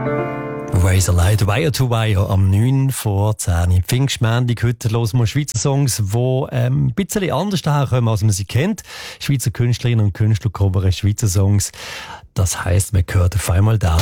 Razorlight, Wire to Wire, am 9 vor 10 Pfingstmontag. Heute hören wir Schweizer Songs, die ein bisschen anders daherkommen, als man sie kennt. Schweizer Künstlerinnen und Künstler covern Schweizer Songs. Das heisst, man hört auf einmal da.